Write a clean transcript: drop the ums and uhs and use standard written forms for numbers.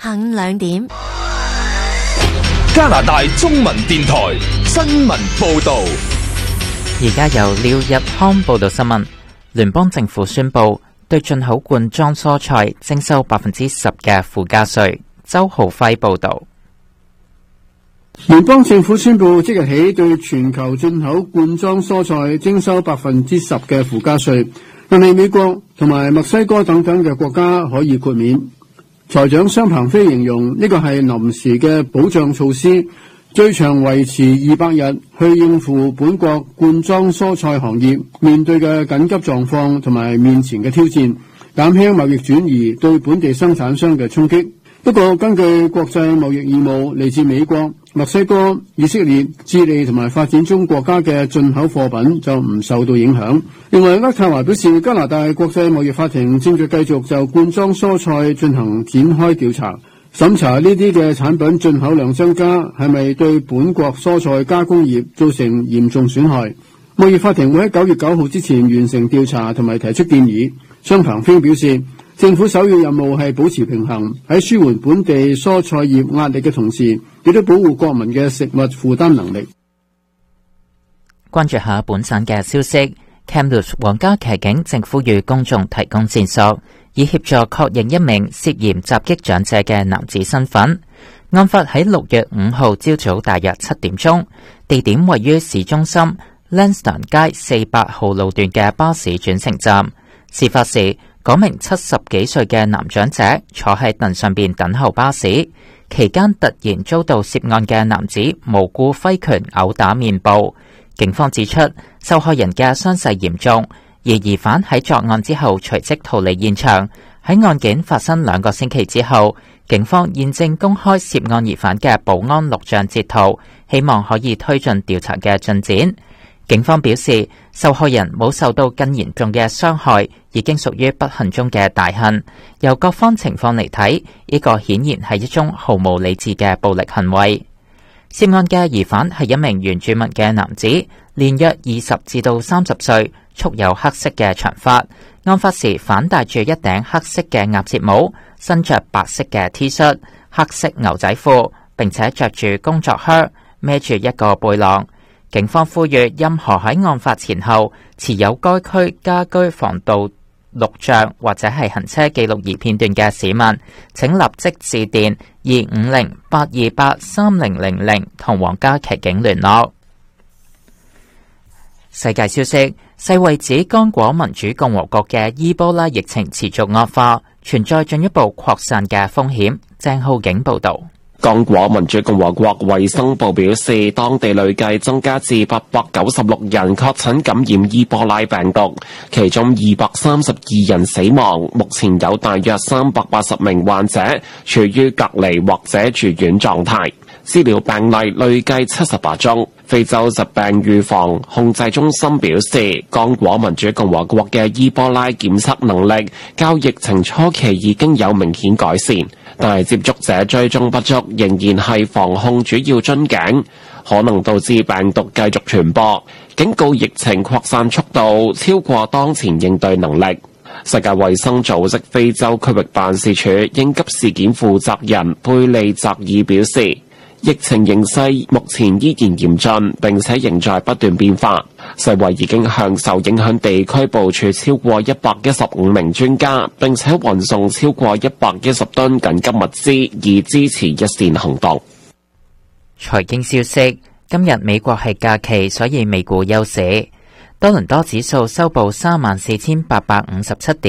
下午2點， 加拿大中文電台新聞報道。 而家由廖日康報道新聞。聯邦政府宣布對進口罐裝蔬菜徵收10%嘅附加稅。周浩輝報道。 聯邦政府宣布即日起對全球進口罐裝蔬菜徵收10%嘅附加稅，但係美國同埋墨西哥等等嘅國家可以豁免。財長商鵬飛形容呢個係臨時嘅保障措施，最長維持200日，去應付本國罐裝蔬菜行業面對嘅緊急狀況同埋面前嘅挑戰，減輕貿易轉移對本地生產商嘅衝擊。不過根據國際貿易義務，嚟自美國、墨西哥、以色列、智利同埋發展中國家嘅進口貨品就唔受到影響。另外，渥太華表示，加拿大國際貿易法庭正在繼續就罐裝蔬菜進行展開調查，審查呢啲嘅產品進口量增加係咪對本國蔬菜加工業造成嚴重損害。貿易法庭會喺9月9號之前完成調查同埋提出建議。商鵬飛表示，政府首要任務係保持平衡，喺舒緩本地蔬菜業壓力嘅同時，亦都保護國民嘅食物負擔能力。 關注下本省嘅消息。Kamloops 皇家騎警正呼籲公眾提供線索，以協助確認一名涉嫌襲擊長者嘅男子身份。案發喺6月5號朝早大約7點鐘，地點位於市中心 Lansdowne 街400號路段嘅巴士轉乘站。事發時，嗰名70幾歲嘅男長者坐喺凳上邊等候巴士，期間突然遭到涉案嘅男子無故揮拳毆打面部。警方指出，受害人嘅傷勢嚴重，而疑犯喺作案之後隨即逃離現場。喺案件發生2個星期之後，警方現正公開涉案疑犯嘅保安錄像截圖，希望可以推進調查嘅進展。警方表示，受害人冇受到更嚴重嘅傷害，已經屬於不幸中嘅大幸。由各方情況嚟睇，呢個顯然係一宗毫無理智嘅暴力行為。涉案嘅疑犯係一名原住民嘅男子，年約20至到30歲，束有黑色嘅長髮。案發時反戴住一頂黑色嘅鴨舌帽，身着白色嘅 T 恤、黑色牛仔褲，並且着住工作靴，孭住一個背囊。警方呼籲任何喺案發前後持有該區家居防盜錄像或者係行車記錄儀片段嘅市民，請立即致電250-828-3000同皇家騎警聯絡。世界消息，世衛指剛果民主共和國嘅伊波拉疫情持續惡化，存在進一步擴散嘅風險。鄭浩景報道。 剛果民主共和國衛生部表示，當地累計增加至896人確診感染伊波拉病毒，其中232人死亡。目前有大約380名患者處於隔離或者住院狀態，資料病例累計78宗。非洲疾病預防控制中心表示，剛果民主共和國嘅伊波拉檢測能力較疫情初期已經有明顯改善，但係接觸者追蹤不足仍然係防控主要樽頸，可能導致病毒繼續傳播，警告疫情擴散速度超過當前應對能力。世界衛生組織非洲區域辦事處應急事件負責人貝利澤爾表示，疫情形勢目前依然嚴峻，並且仍在不斷變化。世衛已經向受影響地區部署超過115名專家，並且運送超過110噸緊急物資，以支持一線行動。 財經消息，今日美國係假期，所以美股休市。多倫多指數收報34,857點。